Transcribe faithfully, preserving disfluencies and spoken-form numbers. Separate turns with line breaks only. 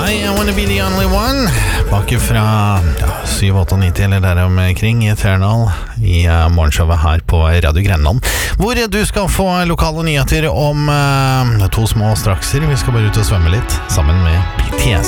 I wanna be the only one. Bak fra ja, syv åtte nitti eller der omkring i Eternal i uh, morgenshowet her på Radio Grenland, hvor du skal få lokale nyheter om uh, to små strakser. Vi skal bare ut og svømme litt sammen med B T S.